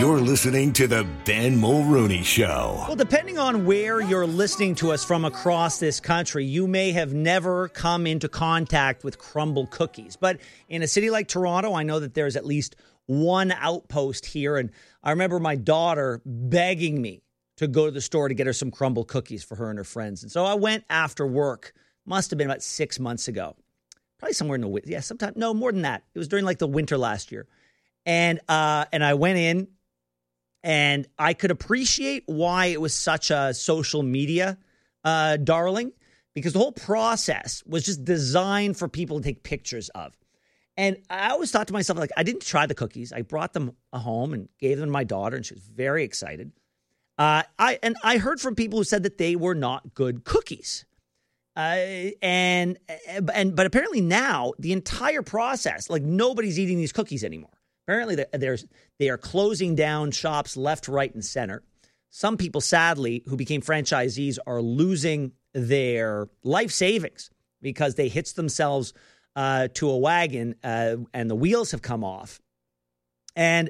You're listening to The Ben Mulrooney Show. Well, depending on where you're listening to us from across this country, you may have never come into contact with crumble cookies. But in a city like Toronto, I know that there's at least one outpost here. And I remember my daughter begging me to go to the store to get her some crumble cookies for her and her friends. And so I went after work. Must have been about 6 months ago. Probably somewhere in the winter. Yeah, sometime. No, more than that. It was during like the winter last year. And I went in, and I could appreciate why it was such a social media darling, because the whole process was just designed for people to take pictures of. And I always thought to myself, like, I didn't try the cookies. I brought them home and gave them to my daughter, and she was very excited. I heard from people who said that they were not good cookies. But apparently now the entire process, like, nobody's eating these cookies anymore. Apparently they are closing down shops left, right, and center. Some people, sadly, who became franchisees are losing their life savings because they hitched themselves to a wagon and the wheels have come off. And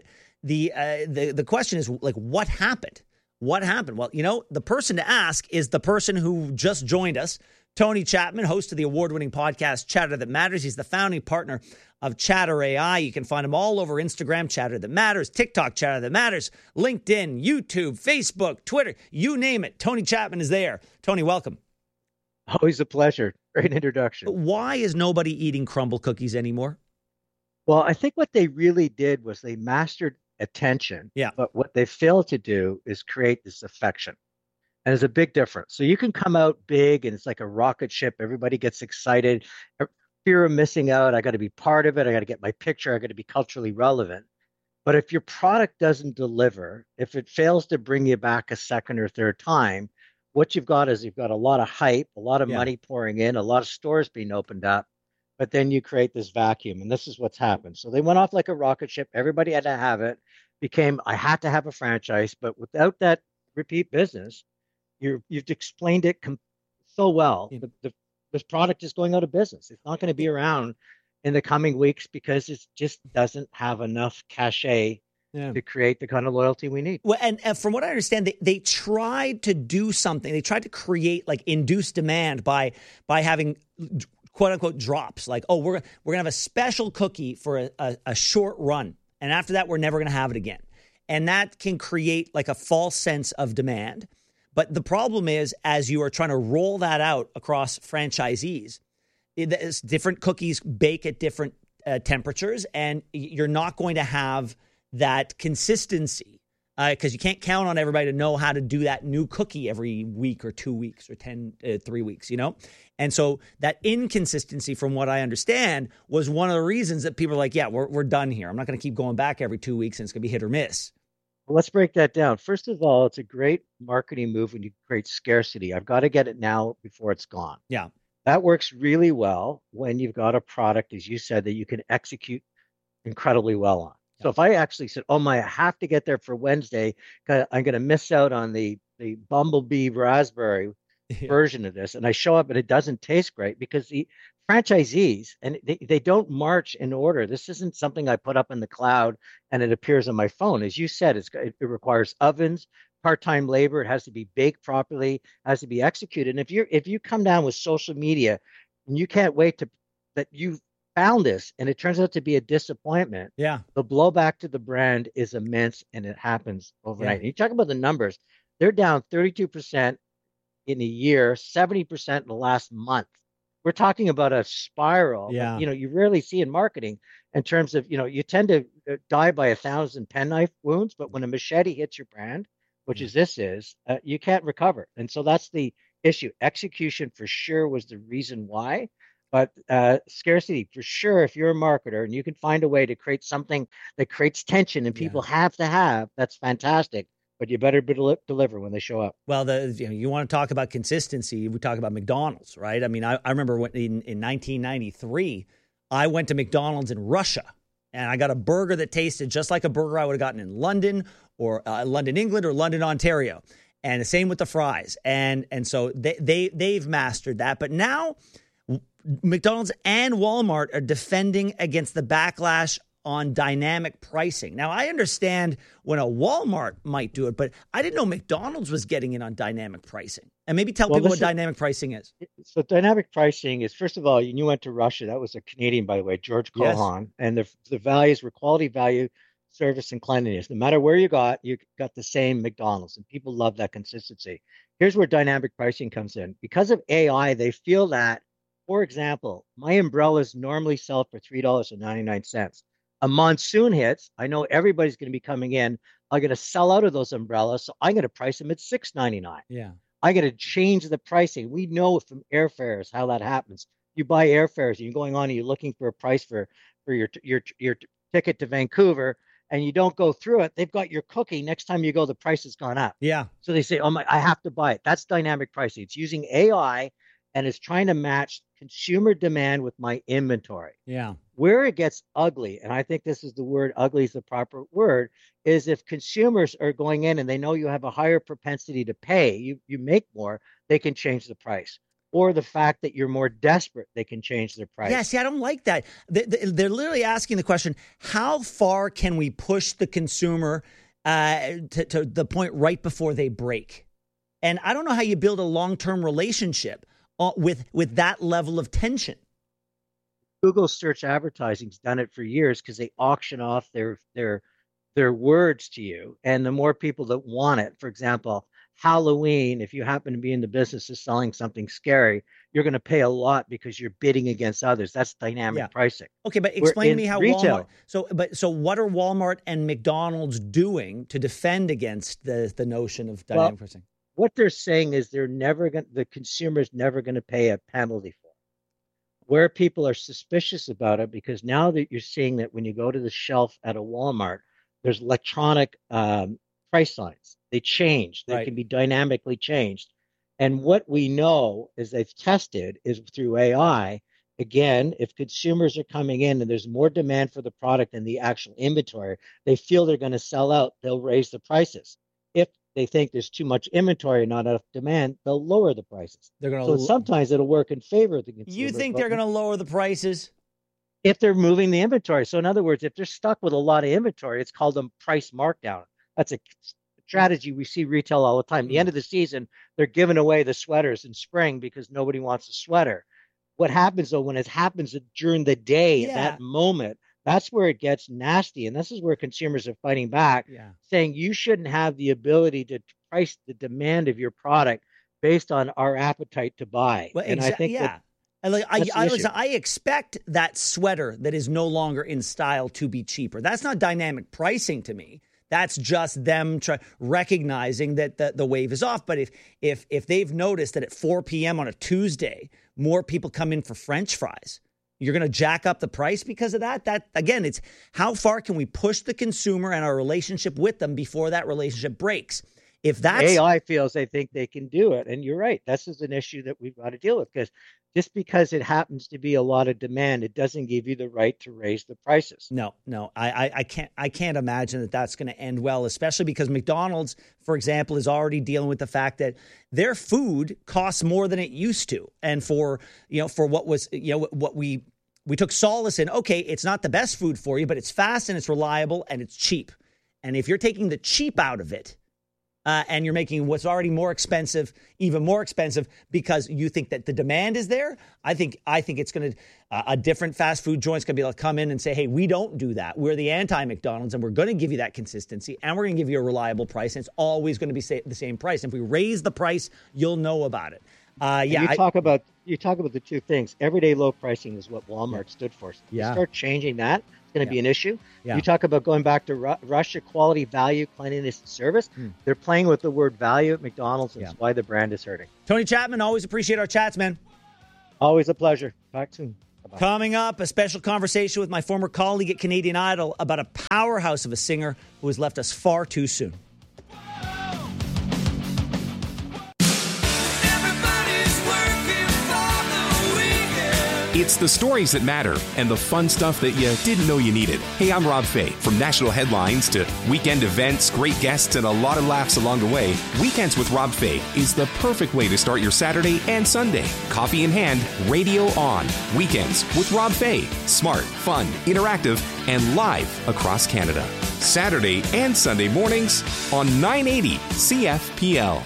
the question is, like, what happened? What happened? Well, the person to ask is the person who just joined us, Tony Chapman, host of the award-winning podcast Chatter That Matters. He's the founding partner of Chatter AI. You can find him all over Instagram, Chatter That Matters, TikTok, Chatter That Matters, LinkedIn, YouTube, Facebook, Twitter, you name it. Tony Chapman is there. Tony, welcome. Always a pleasure. Great introduction. Why is nobody eating crumble cookies anymore? Well, I think what they really did was they mastered attention. Yeah. But what they failed to do is create this affection. And there's a big difference. So you can come out big and it's like a rocket ship. Everybody gets excited. Fear of missing out. I got to be part of it. I got to get my picture. I got to be culturally relevant. But if your product doesn't deliver, if it fails to bring you back a second or third time, what you've got is you've got a lot of hype, a lot of money pouring in, a lot of stores being opened up. But then you create this vacuum. And this is what's happened. So they went off like a rocket ship. Everybody had to have it. I had to have a franchise. But without that repeat business, you've explained it so well. This product is going out of business. It's not going to be around in the coming weeks because it just doesn't have enough cachet to create the kind of loyalty we need. Well, and from what I understand, they tried to do something. They tried to create, like, induced demand by having quote unquote drops. Like, oh, we're gonna have a special cookie for a short run, and after that, we're never gonna have it again. And that can create like a false sense of demand. But the problem is, as you are trying to roll that out across franchisees, different cookies bake at different temperatures, and you're not going to have that consistency because you can't count on everybody to know how to do that new cookie every week or 2 weeks or 3 weeks, And so that inconsistency, from what I understand, was one of the reasons that people are like, yeah, we're done here. I'm not going to keep going back every 2 weeks, and it's going to be hit or miss. Well, let's break that down. First of all, it's a great marketing move when you create scarcity. I've got to get it now before it's gone. Yeah. That works really well when you've got a product, as you said, that you can execute incredibly well on. Yeah. So if I actually said, oh my, I have to get there for Wednesday, I'm going to miss out on the bumblebee raspberry version of this. And I show up and it doesn't taste great because the franchisees, and they don't march in order. This isn't something I put up in the cloud and it appears on my phone. As you said, it requires ovens, part-time labor. It has to be baked properly, has to be executed. And if you come down with social media and you can't wait that you found this and it turns out to be a disappointment, the blowback to the brand is immense and it happens overnight. And you talk about the numbers, they're down 32% in a year, 70% in the last month. We're talking about a spiral that, you rarely see in marketing in terms of, you tend to die by 1,000 penknife wounds, but when a machete hits your brand, which is you can't recover. And so that's the issue. Execution for sure was the reason why, but scarcity for sure. If you're a marketer and you can find a way to create something that creates tension and people have to have, that's fantastic. But you better deliver when they show up. Well, you want to talk about consistency. We talk about McDonald's, right? I mean, I remember in 1993, I went to McDonald's in Russia, and I got a burger that tasted just like a burger I would have gotten in London or London, England, or London, Ontario. And the same with the fries. And so they've mastered that. But now McDonald's and Walmart are defending against the backlash on dynamic pricing. Now, I understand when a Walmart might do it, but I didn't know McDonald's was getting in on dynamic pricing. And maybe tell people what dynamic pricing is. So dynamic pricing is, first of all, you went to Russia. That was a Canadian, by the way, George Kohan. Yes. And the values were quality, value, service, and cleanliness. No matter where you got the same McDonald's. And people love that consistency. Here's where dynamic pricing comes in. Because of AI, they feel that, for example, my umbrellas normally sell for $3.99. A monsoon hits. I know everybody's going to be coming in. I'm going to sell out of those umbrellas. So I'm going to price them at $6.99. Yeah. I got to change the pricing. We know from airfares how that happens. You buy airfares and you're going on and you're looking for a price for your ticket to Vancouver, and you don't go through it. They've got your cookie. Next time you go, the price has gone up. Yeah. So they say, oh my, I have to buy it. That's dynamic pricing. It's using AI and it's trying to match consumer demand with my inventory. Yeah. Where it gets ugly, and I think this is the word, ugly is the proper word, is if consumers are going in and they know you have a higher propensity to pay, you make more, they can change the price. Or the fact that you're more desperate, they can change their price. Yeah, see, I don't like that. They're literally asking the question, how far can we push the consumer to the point right before they break? And I don't know how you build a long-term relationship with that level of tension. Google search advertising's done it for years because they auction off their words to you. And the more people that want it, for example, Halloween, if you happen to be in the business of selling something scary, you're going to pay a lot because you're bidding against others. That's dynamic pricing. Okay, but explain to me how retail. Walmart. So what are Walmart and McDonald's doing to defend against the notion of dynamic pricing? What they're saying is the consumer's never going to pay a penalty for it. Where people are suspicious about it, because now that you're seeing that when you go to the shelf at a Walmart, there's electronic price signs. They change. They can be dynamically changed. And what we know is they've tested is through AI. Again, if consumers are coming in and there's more demand for the product than the actual inventory, they feel they're going to sell out, they'll raise the prices. If they think there's too much inventory, not enough demand, they'll lower the prices. So sometimes it'll work in favor of the consumer. You think they're going to lower the prices? If they're moving the inventory. So in other words, if they're stuck with a lot of inventory, it's called a price markdown. That's a strategy we see retail all the time. At the end of the season, they're giving away the sweaters in spring because nobody wants a sweater. What happens though, when it happens during the day, at that moment, that's where it gets nasty. And this is where consumers are fighting back, saying you shouldn't have the ability to price the demand of your product based on our appetite to buy. Well, and I think I expect that sweater that is no longer in style to be cheaper. That's not dynamic pricing to me. That's just them recognizing that the wave is off. But if they've noticed that at 4 p.m. on a Tuesday, more people come in for French fries, you're going to jack up the price because of that? That, again, it's how far can we push the consumer and our relationship with them before that relationship breaks? If that's AI feels they think they can do it. And you're right. This is an issue that we've got to deal with, because just because it happens to be a lot of demand, it doesn't give you the right to raise the prices. No, I can't imagine that that's going to end well, especially because McDonald's, for example, is already dealing with the fact that their food costs more than it used to. And for what was, what we took solace in, okay, it's not the best food for you, but it's fast and it's reliable and it's cheap. And if you're taking the cheap out of it, and you're making what's already more expensive even more expensive because you think that the demand is there, I think it's going to a different fast food joint's going to be able to come in and say, hey, we don't do that. We're the anti-McDonald's, and we're going to give you that consistency, and we're going to give you a reliable price, and it's always going to be the same price. And if we raise the price, you'll know about it. You talk about the two things. Everyday low pricing is what Walmart stood for. So if you start changing that, it's going to be an issue. You talk about going back to Russia, quality, value, cleanliness, and service. They're playing with the word value at McDonald's. That's why the brand is hurting. Tony Chapman, always appreciate our chats, man. Always a pleasure. Talk soon. Bye-bye. Coming up, a special conversation with my former colleague at Canadian Idol about a powerhouse of a singer who has left us far too soon. It's the stories that matter and the fun stuff that you didn't know you needed. Hey, I'm Rob Fay. From national headlines to weekend events, great guests, and a lot of laughs along the way, Weekends with Rob Fay is the perfect way to start your Saturday and Sunday. Coffee in hand, radio on. Weekends with Rob Fay. Smart, fun, interactive, and live across Canada. Saturday and Sunday mornings on 980 CFPL.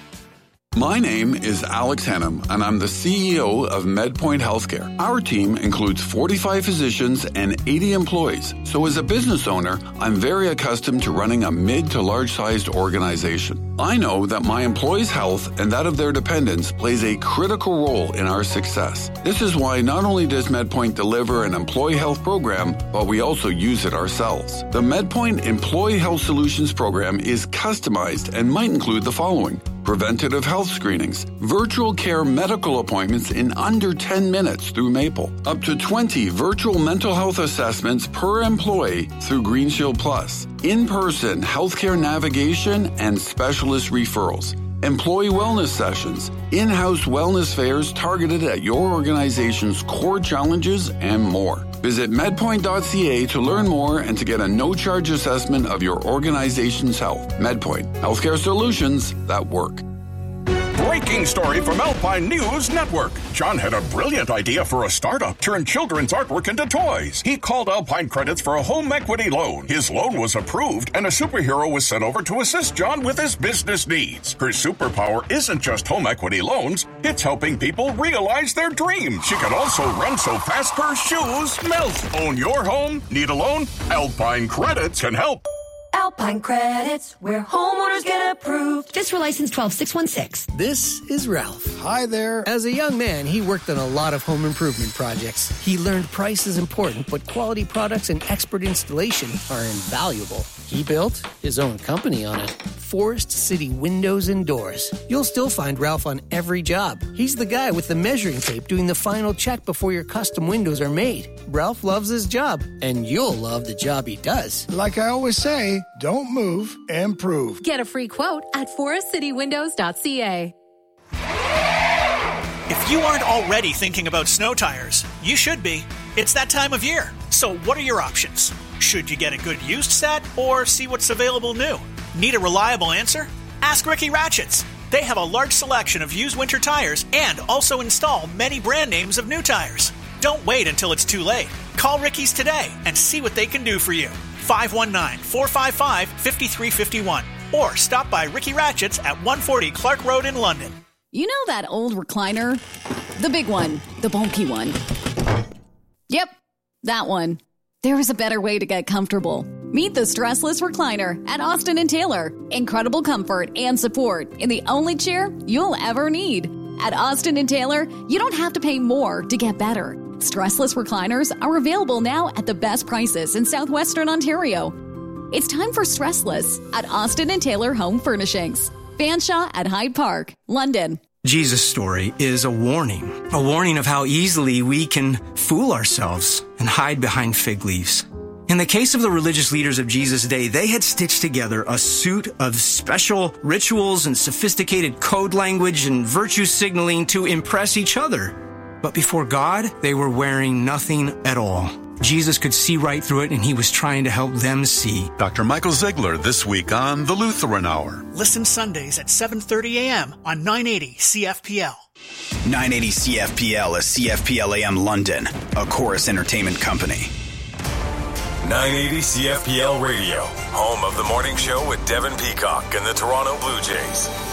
My name is Alex Hennum, and I'm the CEO of MedPoint Healthcare. Our team includes 45 physicians and 80 employees. So as a business owner, I'm very accustomed to running a mid to large-sized organization. I know that my employees' health and that of their dependents plays a critical role in our success. This is why not only does MedPoint deliver an employee health program, but we also use it ourselves. The MedPoint Employee Health Solutions program is customized and might include the following: preventative health screenings, virtual care medical appointments in under 10 minutes through Maple, up to 20 virtual mental health assessments per employee through Green Shield Plus, in-person healthcare navigation and specialist referrals, employee wellness sessions, in-house wellness fairs targeted at your organization's core challenges, and more. Visit medpoint.ca to learn more and to get a no-charge assessment of your organization's health. MedPoint, healthcare solutions that work. Breaking story from Alpine News Network. John had a brilliant idea for a startup. Turn children's artwork into toys. He called Alpine Credits for a home equity loan. His loan was approved, and a superhero was sent over to assist John with his business needs. Her superpower isn't just home equity loans. It's helping people realize their dreams. She can also run so fast her shoes melt. Own your home? Need a loan? Alpine Credits can help. Alpine Credits, where homeowners get approved. Just for license 12616. This is Ralph. Hi there. As a young man, he worked on a lot of home improvement projects. He learned price is important, but quality products and expert installation are invaluable. He built his own company on it. Forest City Windows and Doors. You'll still find Ralph on every job. He's the guy with the measuring tape doing the final check before your custom windows are made. Ralph loves his job, and you'll love the job he does. Like I always say, don't move, improve. Get a free quote at forestcitywindows.ca. If you aren't already thinking about snow tires, you should be. It's that time of year. So what are your options? Should you get a good used set or see what's available new? Need a reliable answer? Ask Ricky Ratchets. They have a large selection of used winter tires and also install many brand names of new tires. Don't wait until it's too late. Call Ricky's today and see what they can do for you. 519-455-5351 or stop by Ricky Ratchets at 140 Clark Road in London. You know that old recliner? The big one, the bulky one. Yep, that one. There is a better way to get comfortable. Meet the Stressless Recliner at Austin & Taylor. Incredible comfort and support in the only chair you'll ever need. At Austin & Taylor, you don't have to pay more to get better. Stressless recliners are available now at the best prices in southwestern Ontario. It's time for Stressless at Austin & Taylor Home Furnishings. Fanshawe at Hyde Park, London. Jesus' story is a warning of how easily we can fool ourselves and hide behind fig leaves. In the case of the religious leaders of Jesus' day, they had stitched together a suit of special rituals and sophisticated code language and virtue signaling to impress each other. But before God, they were wearing nothing at all. Jesus could see right through it, and he was trying to help them see. Dr. Michael Ziegler this week on The Lutheran Hour. Listen Sundays at 7:30 a.m. on 980 CFPL. 980 CFPL is CFPL AM London, a Chorus Entertainment company. 980 CFPL Radio, home of the morning show with Devin Peacock and the Toronto Blue Jays.